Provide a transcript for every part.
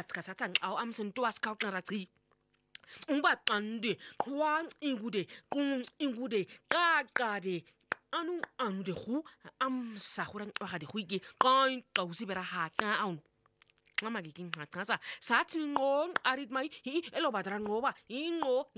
ka satang aw am sen to as kaut na ratri umba qande khwa ingude qung ingude qaqade anu de khu am sa khurang wa de khuike qain qawsi bera ha ka aun mama gikin hatasa sathi ngo arit mai hi elo badran ngoba ingo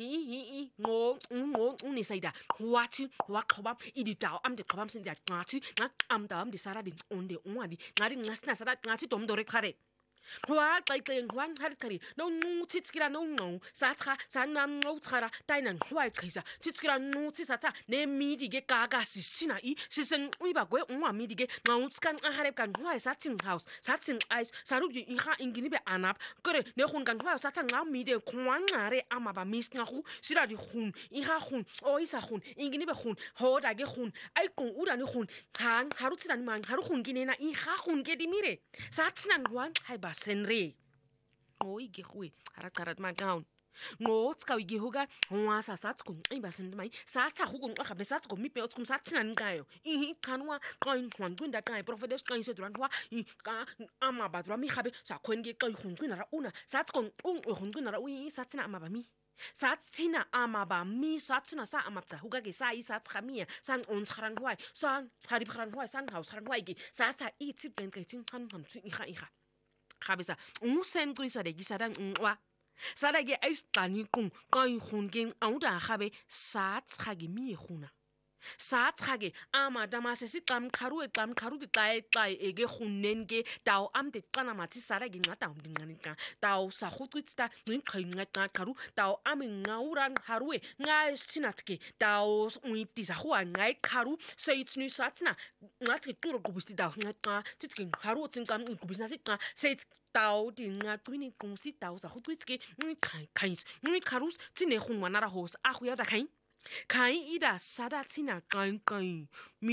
ngo unisaida wathi waqhoba iditaw am de qhobam sin dia ngathi am dam di sara di onde unwadi ngari ngasina sara ngathi domdore khare wa xayxeng wan harikari no titskira no satha sanam no tsara tainan wa qhisa titskira no tsatha ne midi ge gaga sisina I sisen uiba gwe unwa midi ge ngautskan ahare kan wa satin house satin ice saruji iha ingini be anap kore ne khun kan wa satha ngam midi khwan ngare amaba misna khu sira di khun iha khun o isa khun ingini be khun hoda ge khun ai kun udani khun han harutsinan man haru khun ginena iha khun ge dimire satsinan wan haiba senre oi ge khwe harakarat ma down ngots ka igi huga wa sa satsko iba send mai satsa hu kun ka be satsko mi pe otskum satsinan ngayo I kanwa qain khwan kunda kai prophetes qain se duran wa I ka ama badra mi khabe sa khwenge qai khun kunara una satsko khun kunara ui satsina ama ba mi satsina ama ba mi satsina sa ama ta huga ge sa I sats khamia sang ons kharan hwai sang hari kharan hwai sang haus kharan hwai ge satsa I tip den kai tin khan han tsi iha khabisa sen krisa de gisadang wa sadage aistani kun kai khungen auda khabe sats khage mi khuna sats khage ama damase siqam kharu di tai ege khunnenge taw amde qana mathi sadage ngata umdingani ka taw sa khutwitsta ngqai ngata kharu taw ami ngauran haruwe ngai sinatke taw uipti sa khwa ngai kharu seitsni satsna ngati turo kubusti taw ngata titkin haru tsinkam kubisna sitqa seits taw di ngatwini kumsi taw sa khutwitske ngai kharus tsine khunwana ra hos a khuya da khain kai ida sada tsina kai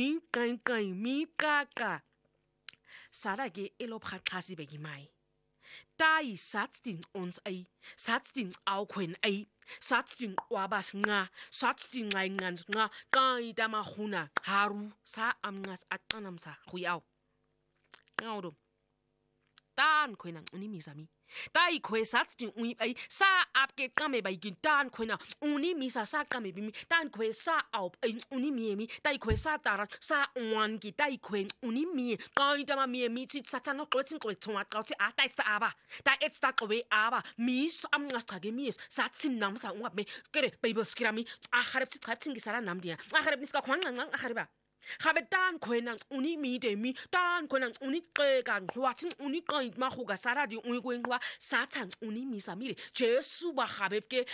mi kaka sada ge elo phatlasi begi mai tai satstin ons ai satstin au khwen ai satstin wabas nga satstin ngai ngans nga kai dama khuna haru sa amngas atanamsa khuyau ngaudo tan khwenang uni misami tai khwe satstin ui ai sa apke kame bai gin tan khwena uni misa sa kame bimi tan khwe sa au uni mi tai khwe sa tara sa wan gi tai khwe uni mi kai dama mi tsit satano klotin ko tswa kauti a tai sta aba ta etsta ko we aba mi am ngasta mi satsin nam sa ngap me kere bible skirami a kharep tsit khatin gi sara nam dia a kharep niska khwan ngang a khareba khabe tan khwenang uni mi de mi tan khwenang uni ke kan hwatin uni kai ma khuga sara di ui kwen hwa satan uni mi samire jesu ba khabe ke